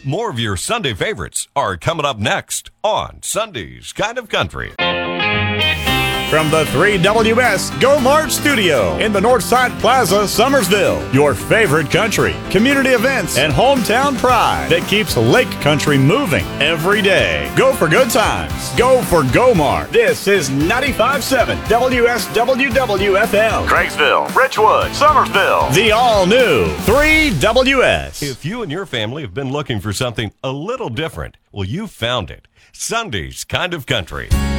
More of your Sunday favorites are coming up next on Sunday's Kind of Country. From the 3WS Go Mart Studio in the Northside Plaza, Summersville. Your favorite country, community events, and hometown pride that keeps Lake Country moving every day. Go for good times. Go for Go Mart. This is 95.7 WSWWFM. Craigsville, Richwood, Summersville. The all-new 3WS. If you and your family have been looking for something a little different, well, you found it. Sunday's Kind of Country.